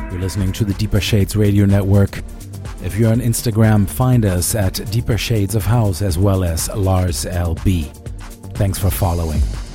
You're listening to the Deeper Shades Radio Network. If you're on Instagram, find us at Deeper Shades of House as well as Lars LB. Thanks for following.